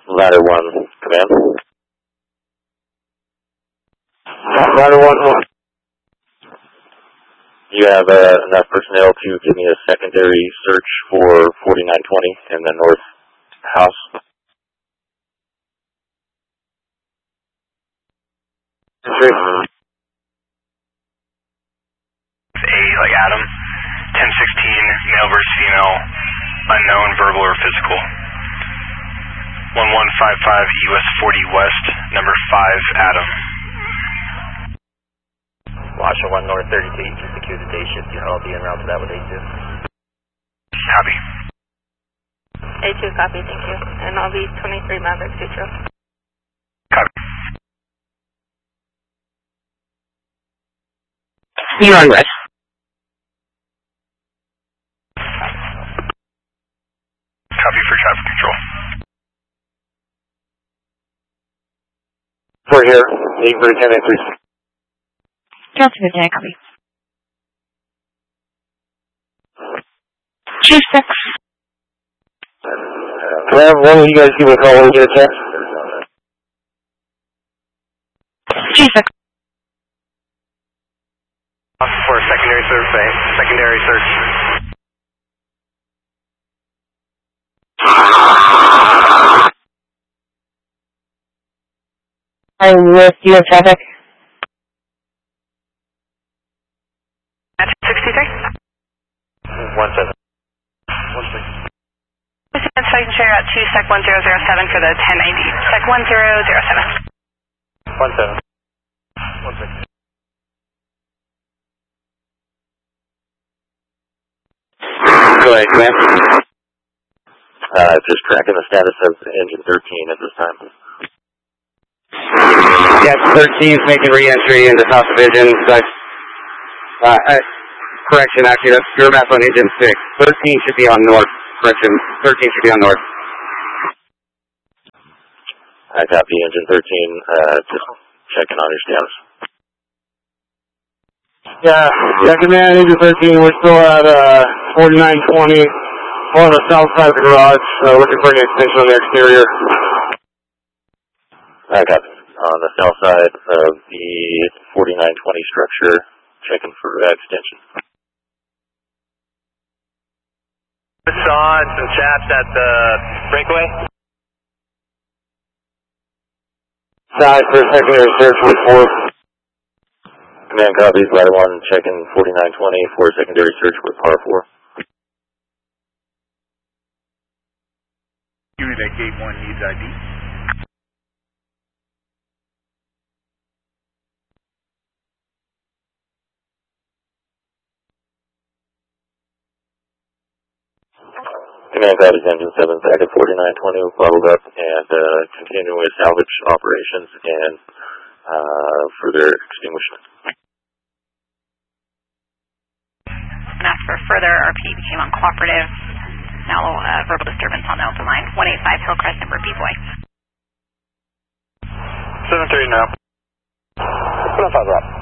Ladder 1, command. Ladder 1. You have enough personnel to give me a secondary search for 4920 in the north house. Like Adam, 1016, male versus female, unknown, verbal or physical. 1155 US 40 West, number 5, Adam. Washington 1 North 32, to secure the day shift, I'll be en route to that with A2. Copy. A2 copy, thank you. And I'll be 23 Maverick Sutro. Copy. You're on West. Copy for traffic control. We're here, 81083. Delta Virginia, copy. Chief 6. Can I have one of you guys give me a call when you get a chance? Chief 6. For secondary survey, secondary search. I'm with US traffic. At 63? 17. 16. Second share at 2 Sec 1007 for the 1090. Sec 1007. 17. 16. Go ahead, command. Just tracking the status of engine 13 at this time. Yes, 13 is making re-entry into South Division. Correction, actually, that's your map on engine 6. 13 should be on north. Correction, 13 should be on north. I copy engine 13, just checking on your status. Yeah, command, engine 13, we're still at 4920 on the south side of the garage, looking for an extension on the exterior. I copy. On the south side of the 4920 structure, checking for extension. I saw some chaps at the breakaway. Side for secondary search with 4. Command copies, ladder 1, checking 4920 for secondary search with par 4. That gate 1 needs ID. Command copies, engine 7 back at 4920, followed up and continuing with salvage operations and further extinguishment. And asked for further, RP became uncooperative. Now verbal disturbance on the open line. 185 Hillcrest, number B-Boy. 730 now. Put on 5 drop.